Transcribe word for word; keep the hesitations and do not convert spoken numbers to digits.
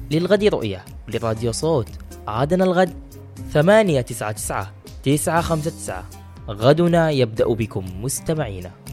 للغد رؤية لراديو صوت. عادنا الغد ثمانية تسعة تسعة تسعة خمسة تسعة. غدنا يبدأ بكم مستمعينا.